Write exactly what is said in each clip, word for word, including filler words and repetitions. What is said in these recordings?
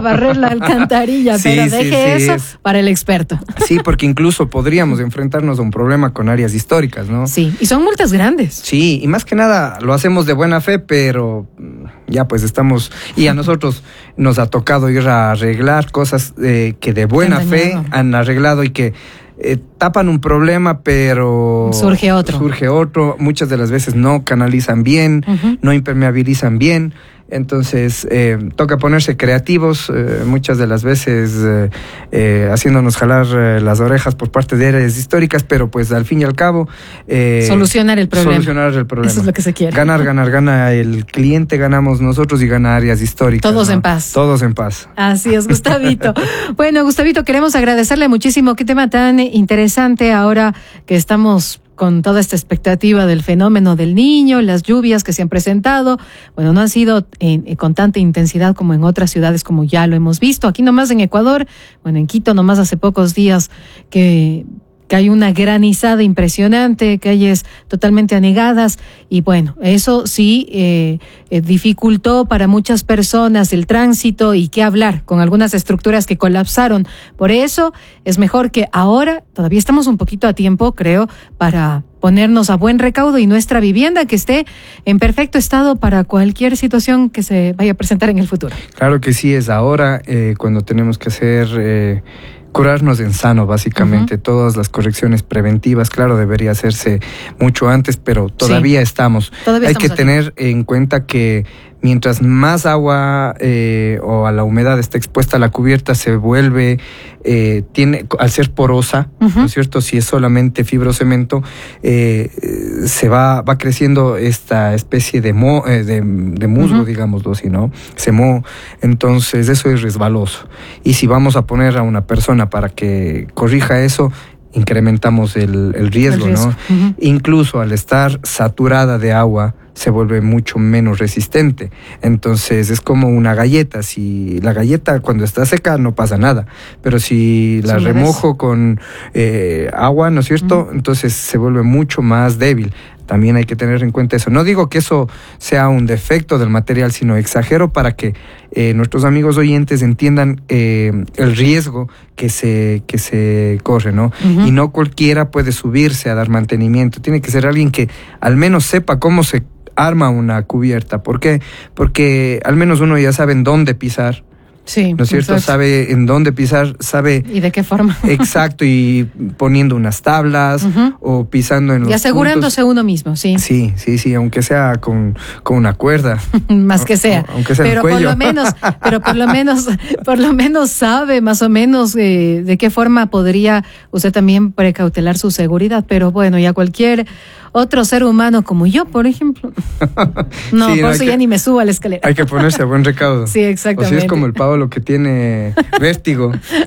barrer la alcantarilla, sí, pero sí, deje sí, eso es... para el experto. Sí, porque incluso podríamos enfrentarnos a un problema con áreas históricas, ¿no? Sí, y son multas grandes. Sí, y más que nada lo hacemos de buena fe, pero ya pues estamos, y a nosotros nos ha tocado ir a arreglar cosas eh, que de buena fe han arreglado y que eh, tapan un problema, pero surge otro. Surge otro, muchas de las veces no canalizan bien, uh-huh. no impermeabilizan bien. Entonces, eh, toca ponerse creativos, eh, muchas de las veces eh, eh, haciéndonos jalar eh, las orejas por parte de áreas históricas, pero pues al fin y al cabo... Eh, solucionar el problema. Solucionar el problema. Eso es lo que se quiere. Ganar, ganar, gana el cliente, ganamos nosotros y gana áreas históricas. Todos ¿no? en paz. Todos en paz. Así es, Gustavito. Bueno, Gustavito, queremos agradecerle muchísimo. Qué tema tan interesante ahora que estamos con toda esta expectativa del fenómeno del Niño, las lluvias que se han presentado, bueno, no han sido en, en, con tanta intensidad como en otras ciudades, como ya lo hemos visto. Aquí nomás en Ecuador, bueno, en Quito nomás hace pocos días que... que hay una granizada impresionante, calles totalmente anegadas, y bueno, eso sí eh, eh, dificultó para muchas personas el tránsito, y qué hablar, con algunas estructuras que colapsaron. Por eso es mejor que ahora, todavía estamos un poquito a tiempo, creo, para ponernos a buen recaudo y nuestra vivienda que esté en perfecto estado para cualquier situación que se vaya a presentar en el futuro. Claro que sí, es ahora eh, cuando tenemos que hacer... Eh, curarnos en sano, básicamente. Uh-huh. Todas las correcciones preventivas, claro, debería hacerse mucho antes, pero todavía sí. estamos. Todavía Hay estamos que aquí. tener en cuenta que mientras más agua eh, o a la humedad está expuesta a la cubierta, se vuelve, eh, tiene, al ser porosa, uh-huh. ¿no es cierto? Si es solamente fibrocemento, eh, se va, va creciendo esta especie de, mo, eh, de, de musgo, uh-huh. digámoslo así, ¿no? Se mo, entonces eso es resbaloso. Y si vamos a poner a una persona para que corrija eso, incrementamos el, el, riesgo, el riesgo, ¿no? Uh-huh. Incluso al estar saturada de agua, se vuelve mucho menos resistente. Entonces es como una galleta. Si la galleta cuando está seca no pasa nada, pero si la ¿Sí remojo con eh, agua, ¿no es cierto? Uh-huh. Entonces se vuelve mucho más débil. También hay que tener en cuenta eso. No digo que eso sea un defecto del material, sino exagero para que eh, nuestros amigos oyentes entiendan eh, el riesgo que se, que se corre, ¿no? Uh-huh. Y no cualquiera puede subirse a dar mantenimiento. Tiene que ser alguien que al menos sepa cómo se arma una cubierta. ¿Por qué? Porque al menos uno ya sabe en dónde pisar. Sí, ¿no es cierto? Exacto. Sabe en dónde pisar, sabe... ¿Y de qué forma? Exacto, y poniendo unas tablas uh-huh. o pisando en los Y asegurándose puntos. uno mismo, sí. Sí, sí, sí, aunque sea con, con una cuerda. Más que sea. O, aunque sea pero el cuello. por lo menos, pero por lo menos, por lo menos sabe más o menos eh, de qué forma podría usted también precautelar su seguridad. Pero bueno, ya cualquier otro ser humano como yo, por ejemplo. No, sí, por no, eso que, ya ni me subo a la escalera. Hay que ponerse a buen recaudo. Sí, exactamente. O si es como el Pablo que tiene vértigo.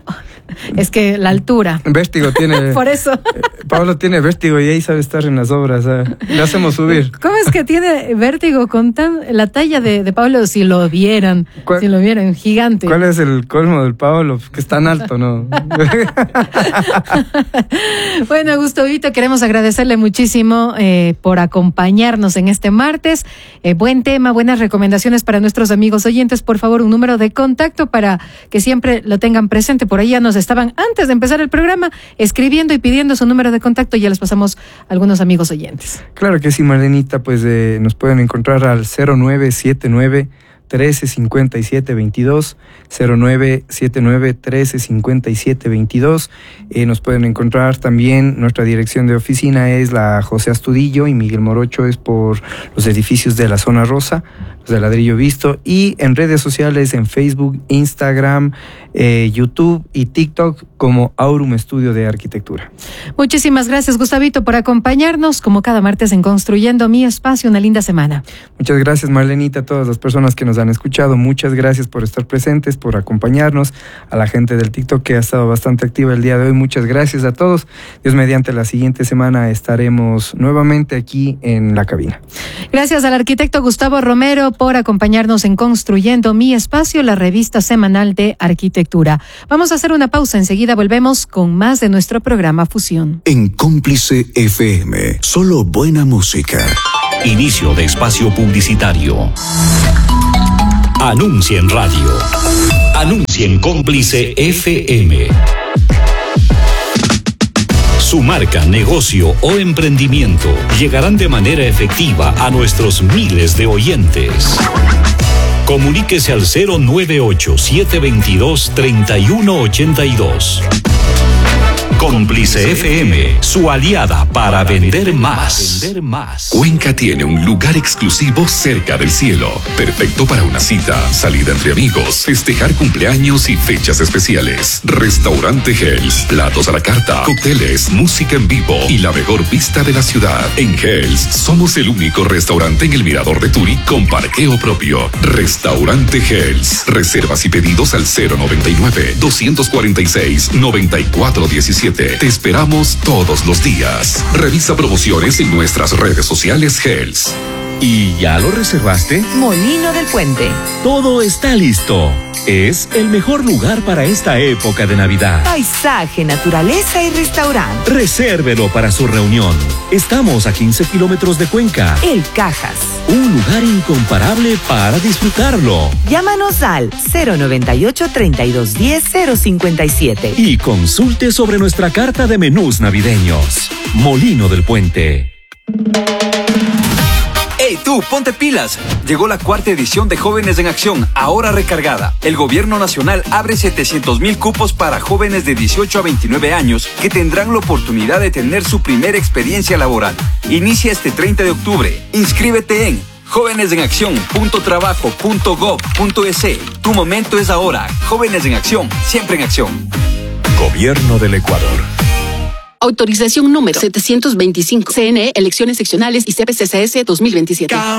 Es que la altura. Vértigo tiene. Por eso. Pablo tiene vértigo y ahí sabe estar en las obras. ¿eh? Le hacemos subir. ¿Cómo es que tiene vértigo con tan la talla de, de Pablo? Si lo vieran, si lo vieran, gigante. ¿Cuál es el colmo del Pablo? Que es tan alto, ¿no? Bueno, Gustavito, queremos agradecerle muchísimo eh, por acompañarnos en este martes. Eh, buen tema, buenas recomendaciones para nuestros amigos oyentes. Por favor, un número de contacto para que siempre lo tengan presente. Por ahí ya nos estaban, antes de empezar el programa, escribiendo y pidiendo su número de contacto. Ya les pasamos a algunos amigos oyentes. Claro que sí, Marlenita, pues eh, nos pueden encontrar al cero nueve siete nueve trece cincuenta y siete veintidós, cero nueve siete nueve trece cincuenta y siete veintidós. Eh, nos pueden encontrar también, nuestra dirección de oficina es la José Astudillo y Miguel Morocho es por los edificios de la Zona Rosa, los de ladrillo visto, y en redes sociales en Facebook, Instagram, eh, YouTube y TikTok como Aurum Estudio de Arquitectura. Muchísimas gracias, Gustavito, por acompañarnos como cada martes en Construyendo Mi Espacio. Una linda semana. Muchas gracias, Marlenita, a todas las personas que nos han escuchado. Muchas gracias por estar presentes, por acompañarnos, a la gente del TikTok que ha estado bastante activa el día de hoy. Muchas gracias a todos. Dios mediante, la siguiente semana estaremos nuevamente aquí en la cabina. Gracias al arquitecto Gustavo Romero por acompañarnos en Construyendo Mi Espacio, la revista semanal de arquitectura. Vamos a hacer una pausa, enseguida volvemos con más de nuestro programa Fusión. En Cómplice F M, solo buena música. Inicio de espacio publicitario. Anuncia en radio. Anuncia en Cómplice F M. Su marca, negocio o emprendimiento llegarán de manera efectiva a nuestros miles de oyentes. Comuníquese al cero nueve ocho, siete dos dos, tres uno ocho dos. Cómplice F M, su aliada para vender más. Cuenca tiene un lugar exclusivo cerca del cielo, perfecto para una cita, salida entre amigos, festejar cumpleaños y fechas especiales. Restaurante Hells, platos a la carta, cócteles, música en vivo y la mejor vista de la ciudad. En Hells somos el único restaurante en el Mirador de Turi con parqueo propio. Restaurante Hells. Reservas y pedidos al cero noventa y nueve, doscientos cuarenta y seis, noventa y cuatro diecisiete. Te esperamos todos los días. Revisa promociones en nuestras redes sociales Hells. ¿Y ya lo reservaste? Molino del Puente. Todo está listo. Es el mejor lugar para esta época de Navidad. Paisaje, naturaleza y restaurante. Resérvelo para su reunión. Estamos a quince kilómetros de Cuenca. El Cajas. Un lugar incomparable para disfrutarlo. Llámanos al cero noventa y ocho, treinta y dos diez, cero cincuenta y siete. Y consulte sobre nuestra carta de menús navideños. Molino del Puente. ¡Hey tú, ponte pilas! Llegó la cuarta edición de Jóvenes en Acción, ahora recargada. El gobierno nacional abre setecientos mil cupos para jóvenes de dieciocho a veintinueve años que tendrán la oportunidad de tener su primera experiencia laboral. Inicia este treinta de octubre. Inscríbete en jóvenes en acción punto trabajo punto gov punto es. Tu momento es ahora. Jóvenes en Acción, siempre en acción. Gobierno del Ecuador. Autorización número setecientos veinticinco. C N E, Elecciones Seccionales y C P C C S dos mil veintisiete.